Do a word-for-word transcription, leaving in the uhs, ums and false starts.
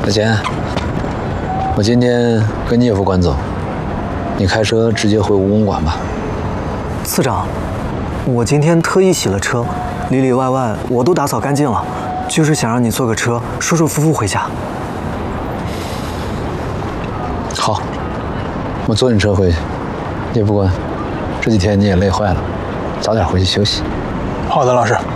大钱，我今天跟聂副官走，你开车直接回吴公馆吧。 次长，我今天特意洗了车，里里外外我都打扫干净了，就是想让你坐个车，舒舒服服回家。 好，我坐你车回去。聂副官，这几天你也累坏了，早点回去休息。 好的，老师。